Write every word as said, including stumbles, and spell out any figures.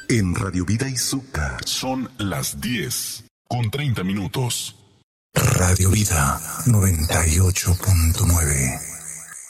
En Radio Vida Izúcar. Son las diez con treinta minutos. Radio Vida noventa y ocho punto nueve.